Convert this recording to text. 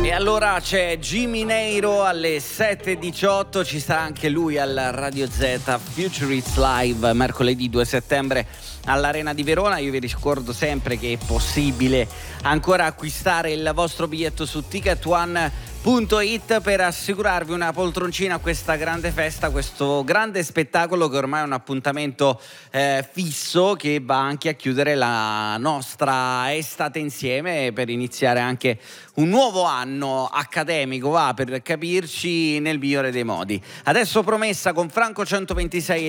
E allora c'è Jimmy Neiro alle 7:18, ci sarà anche lui al Radio Z Future Hits Live mercoledì 2 settembre all'Arena di Verona. Io vi ricordo sempre che è possibile ancora acquistare il vostro biglietto su TicketOne.it per assicurarvi una poltroncina a questa grande festa, questo grande spettacolo che ormai è un appuntamento fisso, che va anche a chiudere la nostra estate insieme per iniziare anche un nuovo anno accademico, va, per capirci, nel migliore dei modi. Adesso Promessa con Franco 126